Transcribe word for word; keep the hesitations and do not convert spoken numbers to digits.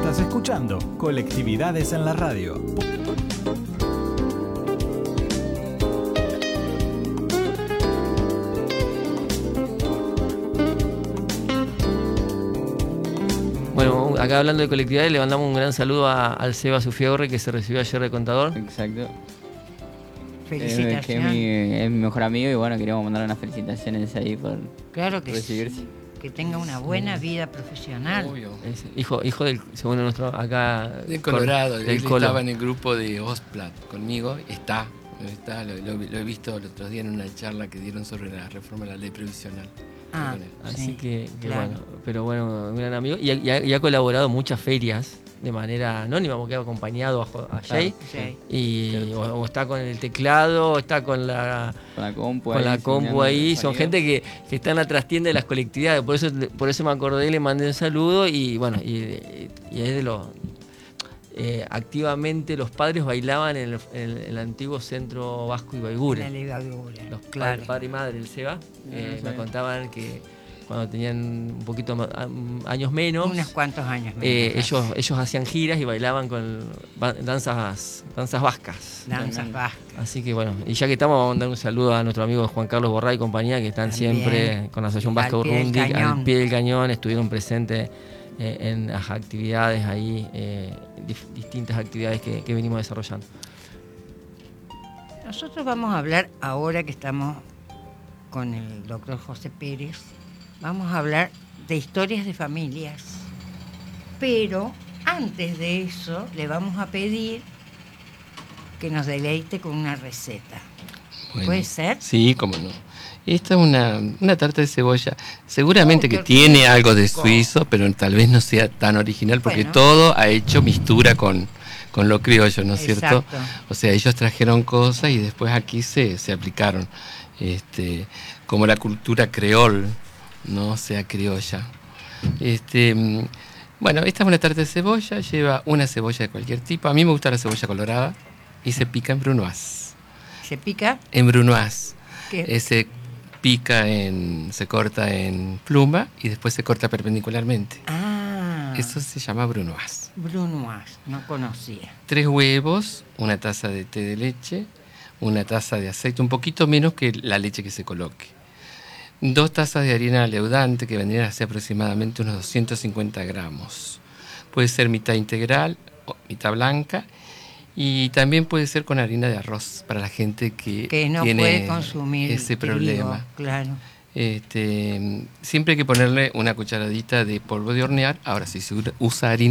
Estás escuchando Colectividades en la Radio. Bueno, acá hablando de colectividades, le mandamos un gran saludo a, al Seba Sufiagorri, que se recibió ayer de contador. Exacto. Felicitaciones. Eh, que es mi, es mi mejor amigo y bueno, queríamos mandarle unas felicitaciones ahí por Claro que recibirse. sí. Que tenga una buena vida profesional. Obvio. Es hijo, hijo del, según nuestro acá... De Colorado, del él Colo. estaba en el grupo de Osplat conmigo, está, está lo, lo- lo he visto el otro día en una charla que dieron sobre la reforma de la ley previsional. Ah, Con él. Así sí, que, que claro. bueno, pero bueno, un gran amigo. Y ha, y ha- y ha colaborado en muchas ferias de manera anónima, porque ha acompañado a, Jo- a Jay. Sí. Y o, o está con el teclado, o está con la Con la compu con ahí. la compu enseñando ahí. el Son sonido. gente que, que está en la trastienda de las colectividades. Por eso, por eso me acordé, le mandé un saludo. Y bueno, y, y es de los... eh, activamente los padres bailaban en el, en el- en el antiguo centro Vasco Ibaigure. La levadura, Los claro. padres, padre y madre, el Seba, eh, sí. me contaban que cuando tenían un poquito ma- a- años menos, Unos cuantos años menos. eh, ellos, ellos hacían giras y bailaban con ba- danzas, danzas vascas. Danzas vascas. Así que bueno, y ya que estamos, vamos a dar un saludo a nuestro amigo Juan Carlos Borrá y compañía, que están También. siempre con la Asociación Vasca Al pie del Urrundi, al cañón. pie del cañón, estuvieron presentes eh, en las actividades ahí, eh, dif- distintas actividades que, que venimos desarrollando. Nosotros vamos a hablar, ahora que estamos con el doctor José Pérez, vamos a hablar de historias de familias. Pero antes de eso, le vamos a pedir que nos deleite con una receta. Bueno, ¿Puede ser? Sí, cómo no. Esta es una, una tarta de cebolla. Seguramente Oh, que qué tiene algo de rico. suizo, pero tal vez no sea tan original porque Bueno. todo ha hecho mistura con, con lo criollo, ¿no es cierto? Exacto. O sea, ellos trajeron cosas y después aquí se, se aplicaron. Este, como la cultura creol, no sea criolla. Este, mm, bueno, esta es una tarta de cebolla, lleva una cebolla de cualquier tipo. A mí me gusta la cebolla colorada y se pica en brunoise. ¿Se pica? En brunoise. ¿Qué? Eh, se pica en, se corta en pluma y después se corta perpendicularmente. Ah, Eso se llama brunoise. brunoise, no conocía. Tres huevos, una taza de té de leche, una taza de aceite, un poquito menos que la leche que se coloque. Dos tazas de harina leudante, que vendrían a ser aproximadamente unos doscientos cincuenta gramos. Puede ser mitad integral o mitad blanca. Y también puede ser con harina de arroz para la gente que, Que no tiene puede consumir ese trigo, problema. claro. Este, siempre hay que ponerle una cucharadita de polvo de hornear. Ahora, si se usa harina